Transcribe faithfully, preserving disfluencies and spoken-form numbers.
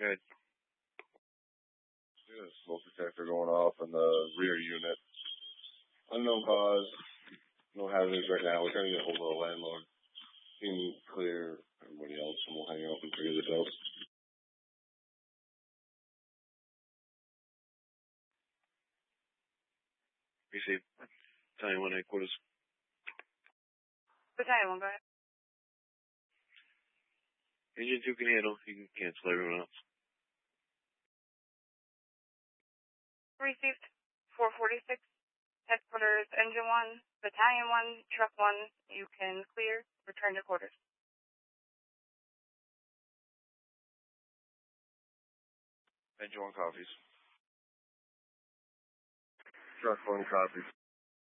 Good. Yeah, smoke detector going off in the rear unit. Unknown cause. No hazards right now. We're trying to get hold of the landlord. Team clear everybody else, and we'll hang out and figure this out. Receive. Battalion one headquarters. Battalion one, go ahead. Engine two can handle. You can cancel everyone else. Received. four forty-six. Headquarters, Engine one, Battalion one, Truck one. You can clear. Return to quarters. Engine one copies. Truck one copies.